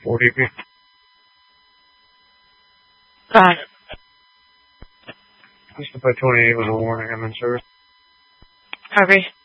4DP. Got it. Houston 528 was a warning. I'm in service. Copy.